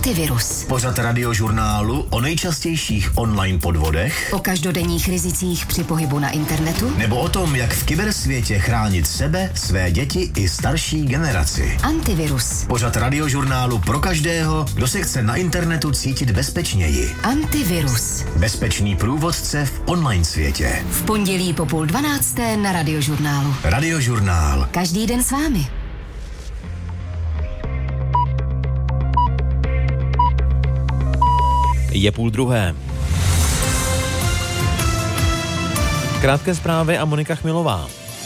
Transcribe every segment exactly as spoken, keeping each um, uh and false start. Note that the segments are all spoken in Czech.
Antivirus. Pořad Radiožurnálu o nejčastějších online podvodech, O každodenních rizicích při pohybu na internetu. nebo o tom, jak v kybersvětě chránit sebe, své děti i starší generaci. Antivirus. Pořad Radiožurnálu pro každého, kdo se chce na internetu cítit bezpečněji. Antivirus. Bezpečný průvodce v online světě. V pondělí po půl dvanácté na Radiožurnálu. Radiožurnál. Každý den s vámi. Je půl druhé. Krátké zprávy a Monika Chmilová.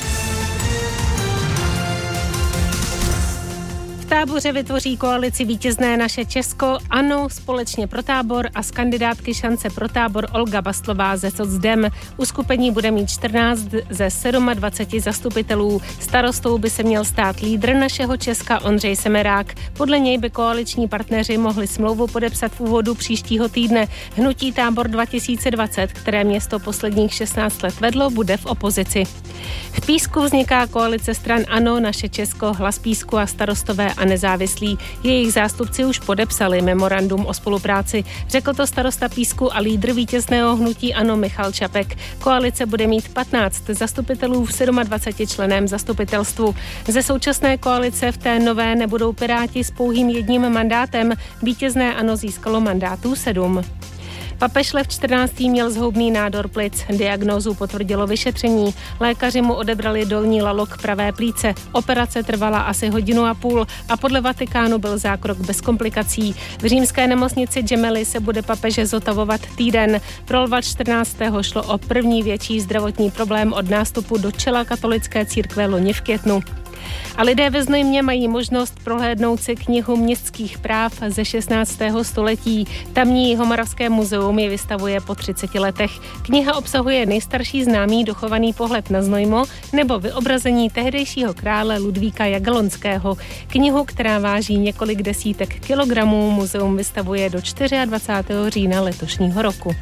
V Táboře vytvoří koalici Vítězné naše Česko, ANO, Společně pro Tábor a z kandidátky Šance pro Tábor Olga Bastlová ze Socdem. Uskupení bude mít čtrnáct ze dvaceti sedmi zastupitelů. Starostou by se měl stát lídr našeho Česka Ondřej Semerák. Podle něj by koaliční partneři mohli smlouvu podepsat v úvodu příštího týdne. Hnutí Tábor dva tisíce dvacet, které město posledních šestnáct let vedlo, bude v opozici. V Písku vzniká koalice stran ANO, Naše Česko, Hlas Písku a Starostové a nezávislí. Jejich zástupci už podepsali memorandum o spolupráci. Řekl to starosta Písku a lídr vítězného hnutí ANO Michal Čapek. Koalice bude mít patnáct zastupitelů v dvaceti sedmi členném zastupitelstvu. Ze současné koalice v té nové nebudou Piráti s pouhým jedním mandátem. Vítězné ANO získalo mandátů sedm. Papež Lev čtrnáctý měl zhoubný nádor plic. Diagnózu potvrdilo vyšetření. Lékaři mu odebrali dolní lalok pravé plíce. Operace trvala asi hodinu a půl a podle Vatikánu byl zákrok bez komplikací. V římské nemocnici Gemelli se bude papeže zotavovat týden. Pro Lva čtrnáctého šlo o první větší zdravotní problém od nástupu do čela katolické církve loni v květnu. A lidé ve Znojmě mají možnost prohlédnout si knihu městských práv ze šestnáctého století. Tamní Jihomoravské muzeum ji vystavuje po třiceti letech. Kniha obsahuje nejstarší známý dochovaný pohled na Znojmo nebo vyobrazení tehdejšího krále Ludvíka Jagelonského. Knihu, která váží několik desítek kilogramů, muzeum vystavuje do dvacátého čtvrtého října letošního roku.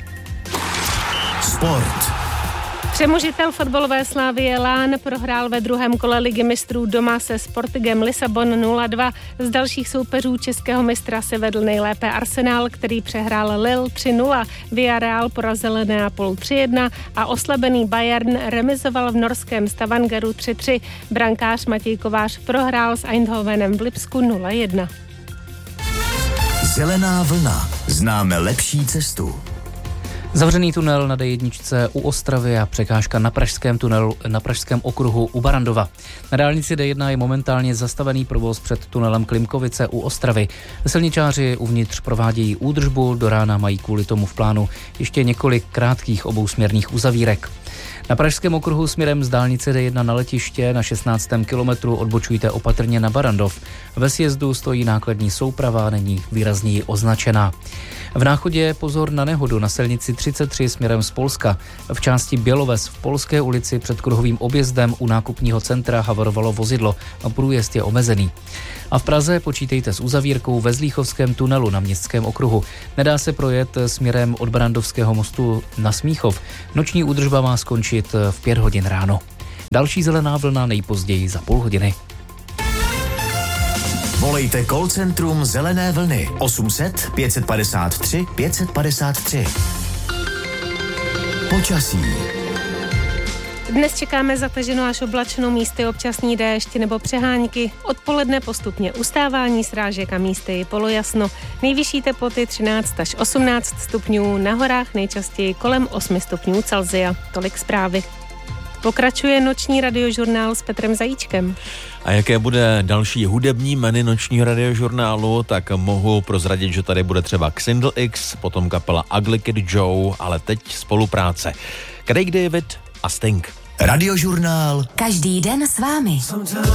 Sport. Přemožitel fotbalové Slavie Lán prohrál ve druhém kole Ligy mistrů doma se Sportingem Lisabon nula dva. Z dalších soupeřů českého mistra se vedl nejlépe Arsenal, který přehrál Lille tři nula. Villarreal porazil Neapol tři jedna a oslabený Bayern remizoval v norském Stavangeru tři tři. Brankář Matěj Kovář prohrál s Eindhovenem v Lipsku nula jedna. Zelená vlna. Známe lepší cestu. Zavřený tunel na D jedna u Ostravy a překážka na pražském tunelu na pražském okruhu u Barandova. Na dálnici D jedna je momentálně zastavený provoz před tunelem Klimkovice u Ostravy. Silničáři uvnitř provádějí údržbu, do rána mají kvůli tomu v plánu ještě několik krátkých obousměrných uzavírek. Na pražském okruhu směrem z dálnice D jedna na letiště na šestnáctém kilometru odbočujte opatrně na Barandov. Ve sjezdu stojí nákladní souprava, není výrazněji označená. V Náchodě pozor na nehodu na silnici třicet tři směrem z Polska. V části Běloves v Polské ulici před kruhovým objezdem u nákupního centra havarovalo vozidlo a průjezd je omezený. A v Praze počítejte s uzavírkou ve Zlíchovském tunelu na Městském okruhu. Nedá se projet směrem od Barandovského mostu na Smíchov. Noční údržba má skončit v pět hodin ráno. Další zelená vlna nejpozději za půl hodiny. Volejte call centrum Zelené vlny osm set pět padesát tři pět padesát tři. Počasí. Dnes čekáme zataženou až oblačnou, místy občasný déšť nebo přehánky. Odpoledne postupně ustávání srážek a místy i polojasno. Nejvyšší teploty třináct až osmnáct stupňů, na horách nejčastěji kolem osm stupňů Celsia. Tolik zprávy. Pokračuje noční radiožurnál s Petrem Zajíčkem. A jaké bude další hudební jmény nočního radiožurnálu, tak mohu prozradit, že tady bude třeba Xindl X, potom kapela Ugly Kid Joe, ale teď spolupráce Craig David a Sting. Radiožurnál. Každý den s vámi.